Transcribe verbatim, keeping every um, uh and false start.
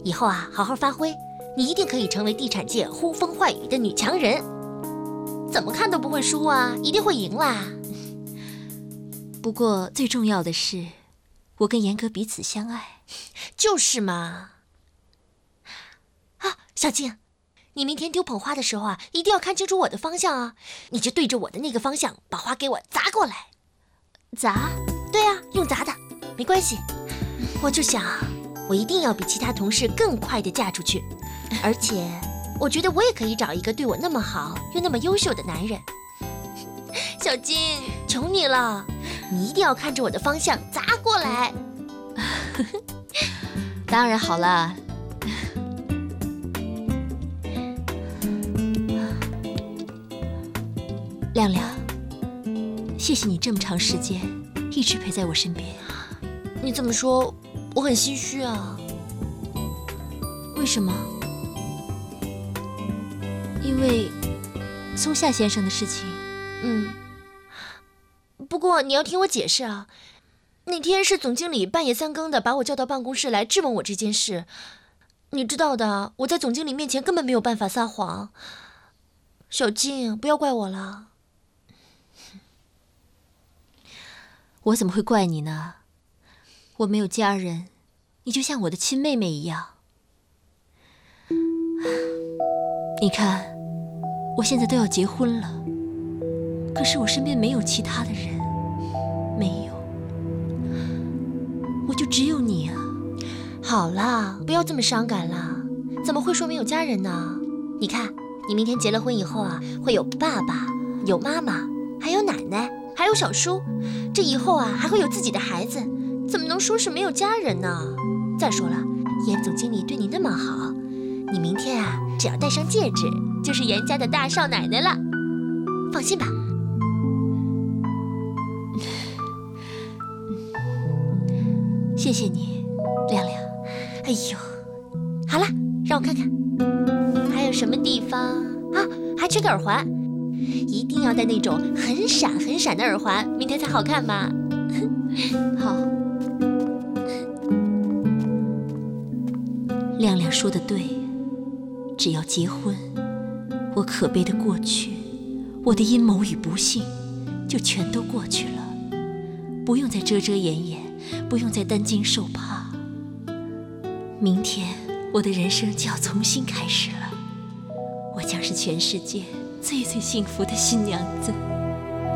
以后啊，好好发挥，你一定可以成为地产界呼风唤雨的女强人。怎么看都不会输啊，一定会赢啦。 不过最重要的是，我跟严格彼此相爱。 就是嘛。啊，小静，你明天丢捧花的时候啊，一定要看清楚我的方向啊！你就对着我的那个方向，把花给我砸过来。 砸？ 对啊，用砸的，没关系。我就想，我一定要比其他同事更快地嫁出去，而且我觉得我也可以找一个对我那么好又那么优秀的男人。小静，求你了，你一定要看着我的方向砸过来。 当然好了。亮亮，谢谢你这么长时间一直陪在我身边。 你这么说，我很心虚啊。 为什么？因为松下先生的事情。 嗯。不过你要听我解释啊。那天是总经理半夜三更的把我叫到办公室来质问我这件事。你知道的，我在总经理面前根本没有办法撒谎。小静，不要怪我了。 我怎么会怪你呢？我没有家人，你就像我的亲妹妹一样。你看，我现在都要结婚了，可是我身边没有其他的人，没有，我就只有你啊。 好啦，不要这么伤感啦，怎么会说没有家人呢？你看，你明天结了婚以后啊，会有爸爸，有妈妈，还有奶奶，还有小叔，这以后啊还会有自己的孩子，怎么能说是没有家人呢？再说了，严总经理对你那么好，你明天啊只要戴上戒指，就是严家的大少奶奶了。放心吧。 谢谢你，亮亮。 哎呦，好了，让我看看还有什么地方啊，还缺个耳环，一定要戴那种很闪很闪的耳环，明天才好看嘛。 好。亮亮说的对，只要结婚，我可悲的过去，我的阴谋与不幸就全都过去了，不用再遮遮掩掩，不用再担惊受怕。明天我的人生就要重新开始了，我将是全世界最最幸福的新娘子。